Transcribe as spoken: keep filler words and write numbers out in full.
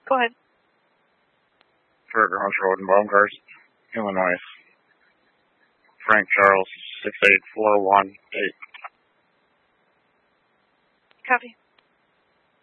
Go ahead. Fairgrounds Road in Baumgarten, Illinois. Frank Charles, six eight four one eight. Copy.